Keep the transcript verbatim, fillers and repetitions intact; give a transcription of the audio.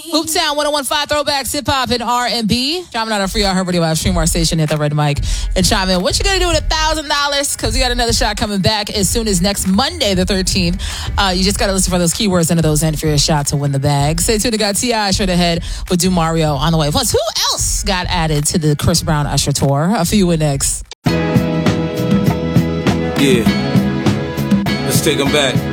Hooptown one oh one point five Throwbacks, hip hop and R and B. Chiming on our free iHeart Radio app, stream our station, hit the red mic, and chime in. What you gonna do with a thousand dollars? Because we got another shot coming back as soon as next Monday, the thirteenth. Uh, you just gotta listen for those keywords into those in for your shot to win the bag. Stay tuned. We got T I straight ahead with Do Mario on the way. Plus, who else got added to the Chris Brown Usher tour? A few next. Yeah, let's take them back.